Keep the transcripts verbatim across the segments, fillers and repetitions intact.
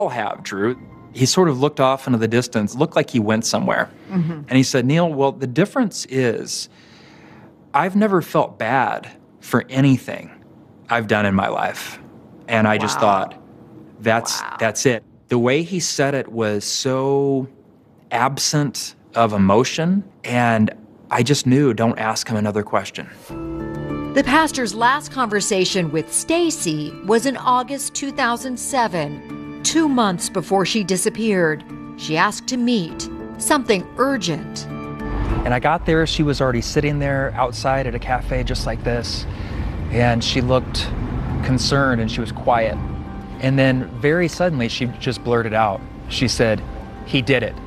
all have, Drew. He sort of looked off into the distance, looked like he went somewhere. Mm-hmm. And he said, Neil, well, the difference is I've never felt bad for anything I've done in my life. And I wow. just thought, that's wow. that's it. The way he said it was so absent of emotion, and I just knew, don't ask him another question. The pastor's last conversation with Stacy was in August two thousand seven, two months before she disappeared. She asked to meet, something urgent. And I got there, she was already sitting there outside at a cafe just like this, and she looked concerned and she was quiet. And then very suddenly she just blurted out. She said, he did it.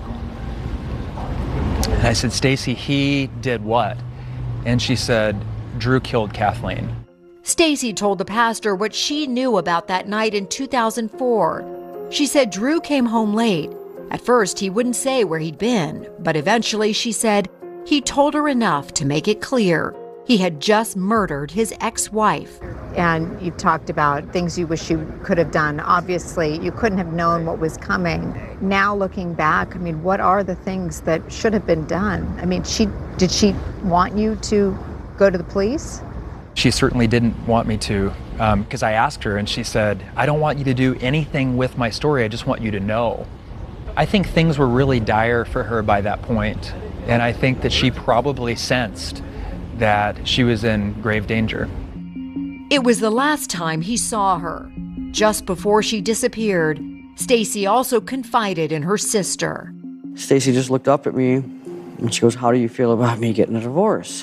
And I said, Stacy, he did what? And she said, Drew killed Kathleen. Stacy told the pastor what she knew about that night in two thousand four. She said Drew came home late. At first, he wouldn't say where he'd been, but eventually, she said, he told her enough to make it clear he had just murdered his ex-wife. And you've talked about things you wish you could have done. Obviously, you couldn't have known what was coming. Now, looking back, I mean, what are the things that should have been done? I mean, she did she want you to go to the police? She certainly didn't want me to, because um, I asked her and she said, I don't want you to do anything with my story, I just want you to know. I think things were really dire for her by that point, and I think that she probably sensed that she was in grave danger. It was the last time he saw her. Just before she disappeared, Stacy also confided in her sister. Stacy just looked up at me and she goes, how do you feel about me getting a divorce?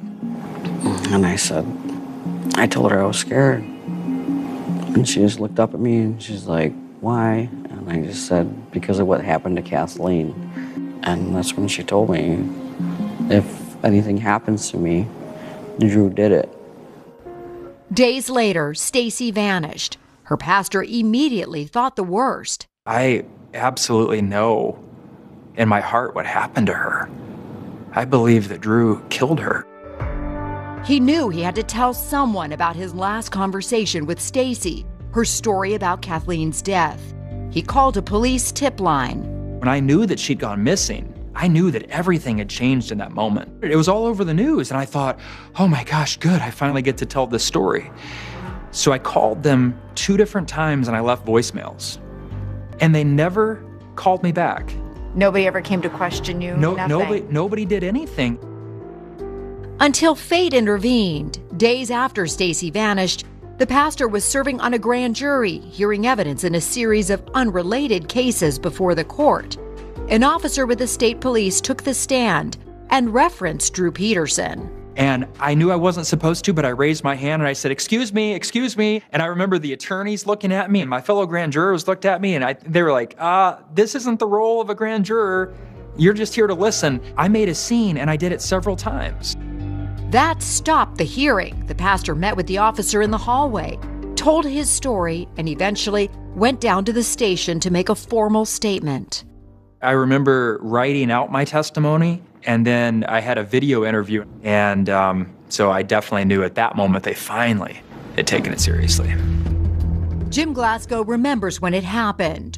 And I said, I told her I was scared. And she just looked up at me and she's like, why? And I just said, because of what happened to Kathleen. And that's when she told me, if anything happens to me, Drew did it. Days later, Stacy vanished. Her pastor immediately thought the worst. I absolutely know in my heart what happened to her. I believe that Drew killed her. He knew he had to tell someone about his last conversation with Stacy, her story about Kathleen's death. He called a police tip line. When I knew that she'd gone missing, I knew that everything had changed in that moment. It was all over the news, and I thought, oh my gosh, good, I finally get to tell this story. So I called them two different times and I left voicemails. And they never called me back. Nobody ever came to question you? No, Nothing. nobody, nobody did anything. Until fate intervened. Days after Stacy vanished, the pastor was serving on a grand jury, hearing evidence in a series of unrelated cases before the court. An officer with the state police took the stand and referenced Drew Peterson. And I knew I wasn't supposed to, but I raised my hand and I said, excuse me, excuse me. And I remember the attorneys looking at me and my fellow grand jurors looked at me and I, they were like, uh, this isn't the role of a grand juror. You're just here to listen. I made a scene and I did it several times. That stopped the hearing. The pastor met with the officer in the hallway, told his story, and eventually went down to the station to make a formal statement. I remember writing out my testimony, and then I had a video interview. And um, so I definitely knew at that moment they finally had taken it seriously. Jim Glasgow remembers when it happened.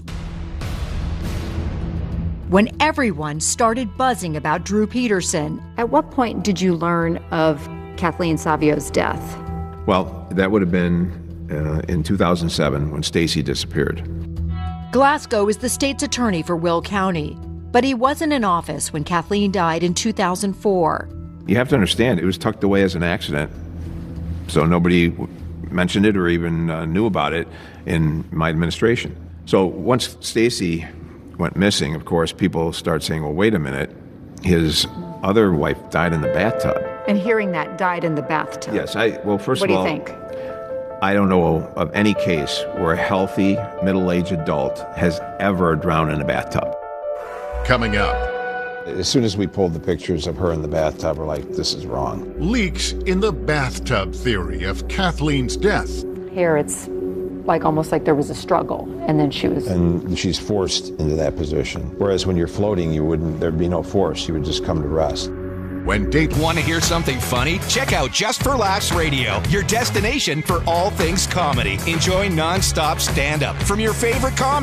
When everyone started buzzing about Drew Peterson. At what point did you learn of Kathleen Savio's death? Well, that would have been uh, in two thousand seven when Stacy disappeared. Glasgow is the state's attorney for Will County, but he wasn't in office when Kathleen died in two thousand four. You have to understand, it was tucked away as an accident, so nobody mentioned it or even uh, knew about it in my administration. So once Stacy went missing, of course, people start saying, well, wait a minute, his other wife died in the bathtub. And hearing that, died in the bathtub. Yes, I, well, first what of all, what do you think? I don't know of any case where a healthy, middle-aged adult has ever drowned in a bathtub. Coming up. As soon as we pulled the pictures of her in the bathtub, we're like, this is wrong. Leaks in the bathtub theory of Kathleen's death. Here it's like almost like there was a struggle, and then she was... And she's forced into that position. Whereas when you're floating, you wouldn't, there'd be no force. You would just come to rest. When date Want to hear something funny? Check out Just for Laughs Radio, your destination for all things comedy. Enjoy non-stop stand-up from your favorite comics.